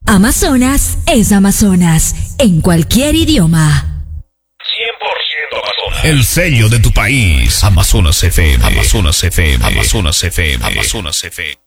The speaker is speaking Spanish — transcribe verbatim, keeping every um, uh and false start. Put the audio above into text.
Amazonas es Amazonas, en cualquier idioma. cien por ciento Amazonas. El sello de tu país. Amazonas F M. Amazonas F M. Amazonas F M. Amazonas F M.